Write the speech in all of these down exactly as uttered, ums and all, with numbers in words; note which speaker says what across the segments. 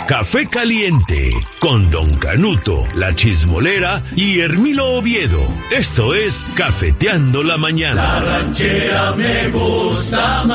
Speaker 1: Café Caliente con Don Canuto, La Chismolera y Hermilo Oviedo. Esto es Cafeteando la Mañana.
Speaker 2: La ranchera me gusta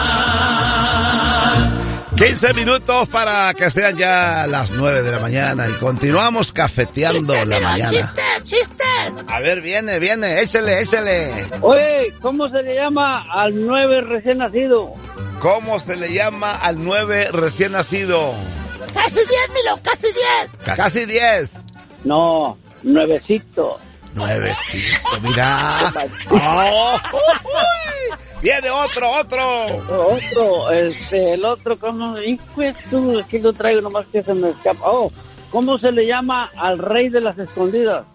Speaker 2: más.
Speaker 3: quince minutos para que sean ya las nueve de la mañana y continuamos cafeteando
Speaker 4: Chiste,
Speaker 3: la
Speaker 4: mira,
Speaker 3: mañana.
Speaker 4: Chistes, chistes.
Speaker 3: A ver, viene, viene, échale, échale.
Speaker 5: Oye, ¿cómo se le llama al nueve recién nacido?
Speaker 3: ¿Cómo se le llama al nueve recién nacido?
Speaker 4: Casi diez, Milo, casi diez.
Speaker 3: C- Casi diez.
Speaker 5: No, nuevecito.
Speaker 3: Nuevecito, mira. Oh, uy. Viene otro, otro.
Speaker 5: Otro, este, el otro, ¿cómo? Hijo, tú, aquí lo traigo nomás que se me escapa. Oh, ¿cómo se le llama al rey de las escondidas?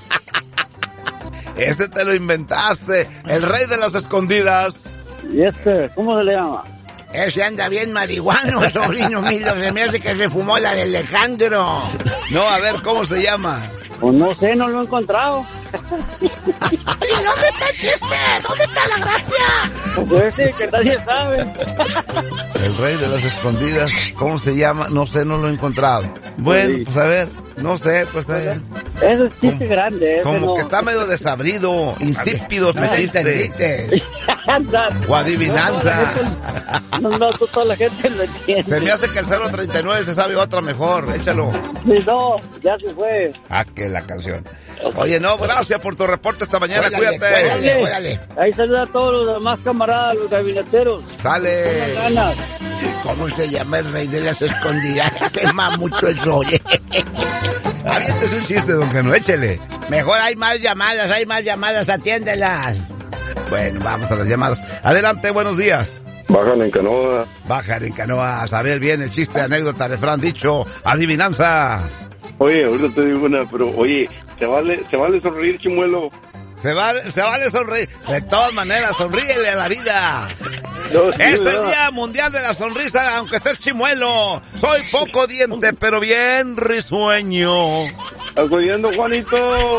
Speaker 3: Ese te lo inventaste. El rey de las escondidas.
Speaker 5: ¿Y este, cómo se le llama?
Speaker 4: Ese anda bien marihuano, sobrino Milo. Se me hace que se fumó la de Alejandro.
Speaker 3: No, a ver, ¿cómo se llama?
Speaker 5: Pues no sé, no lo he encontrado.
Speaker 4: ¿Y dónde está el chiste? ¿Dónde está la gracia?
Speaker 5: Pues sí, que nadie sabe.
Speaker 3: El rey de las escondidas. ¿Cómo se llama? No sé, no lo he encontrado. Bueno,
Speaker 5: Sí.
Speaker 3: pues a ver. No sé, pues a ver.
Speaker 5: Ese es chiste grande, ese
Speaker 3: Como
Speaker 5: no.
Speaker 3: que está medio desabrido, insípido, metiste.
Speaker 5: Anda.
Speaker 3: O adivinanza.
Speaker 5: No, no, toda la gente lo entiende.
Speaker 3: Se me hace que el cero treinta y nueve se sabe otra mejor. Échalo.
Speaker 5: Sí, no, ya se fue.
Speaker 3: Ah, que la canción. Oye, no, gracias por tu reporte esta mañana.
Speaker 4: Órale,
Speaker 3: Cuídate.
Speaker 4: órale, órale.
Speaker 5: Ahí saluda a todos los demás camaradas, los gabineteros.
Speaker 3: Sale.
Speaker 5: Con ganas.
Speaker 4: ¿Cómo se llama el rey de las escondidas? Quema mucho el sol.
Speaker 3: Aviéntese un chiste, don Cano, échele.
Speaker 4: Mejor hay más llamadas, hay más llamadas, atiéndelas.
Speaker 3: Bueno, vamos a las llamadas. Adelante, buenos días.
Speaker 6: Bajan en canoa.
Speaker 3: Bajan en canoas. A ver, viene chiste, anécdota, refrán, dicho, adivinanza.
Speaker 6: Oye, ahorita te digo una, pero oye, ¿se vale, se vale sonreír, chimuelo?
Speaker 3: Se vale, se vale sonreír. De todas maneras, sonríele a la vida.
Speaker 6: No, sí,
Speaker 3: Es el
Speaker 6: ¿verdad?
Speaker 3: Día Mundial de la Sonrisa, aunque estés chimuelo. Soy poco diente, pero bien risueño.
Speaker 6: ¿Estás oyendo, Juanito?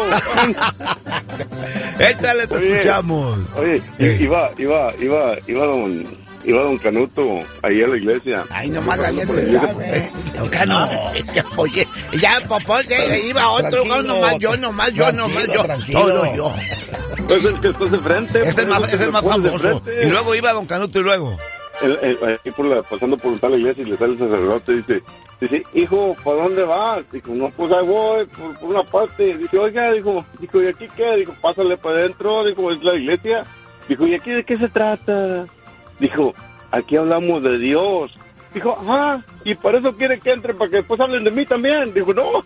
Speaker 3: Échale, te
Speaker 6: Oye,
Speaker 3: escuchamos.
Speaker 6: Oye,
Speaker 3: Eh.
Speaker 6: iba, iba, iba, iba don, iba don Canuto ahí a la iglesia.
Speaker 4: Ay, nomás la
Speaker 6: Pasando
Speaker 4: gente
Speaker 6: por ahí,
Speaker 4: sabe. Cano, oye, ya, popó, ya iba otro,
Speaker 3: Tranquilo,
Speaker 4: nomás yo, nomás yo, nomás
Speaker 3: tranquilo,
Speaker 4: yo.
Speaker 3: tranquilo.
Speaker 4: Solo yo.
Speaker 6: Pues el que estás de frente.
Speaker 3: Es el
Speaker 6: por
Speaker 3: más,
Speaker 6: eso
Speaker 3: es el
Speaker 6: te
Speaker 3: más
Speaker 6: pones de
Speaker 3: famoso.
Speaker 6: frente.
Speaker 3: Y luego iba don Canuto y luego.
Speaker 6: El- el- ahí por la, pasando por tal iglesia y le sale el sacerdote y dice, dice, hijo, ¿para dónde vas? Dijo, no, pues ahí voy, por, por una parte. Dice, oiga, dijo, dijo, ¿y aquí qué? Dijo, pásale para adentro, dijo, es la iglesia. Dijo, ¿y aquí de qué se trata? Dijo, aquí hablamos de Dios. Dijo, ajá, y para eso quiere que entre, para que después hablen de mí también. Dijo, no.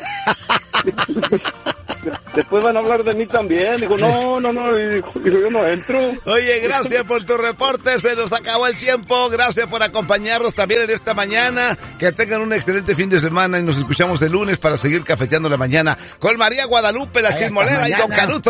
Speaker 6: Después van a hablar de mí también. Dijo, no, no, no. Y dijo, dijo, yo no entro.
Speaker 3: Oye, gracias por tu reporte, se nos acabó el tiempo, gracias por acompañarnos también en esta mañana, que tengan un excelente fin de semana y nos escuchamos el lunes para seguir cafeteando la mañana con María Guadalupe, la
Speaker 4: Ay, hasta
Speaker 3: Chismolera y don
Speaker 4: mañana.
Speaker 3: Canuto.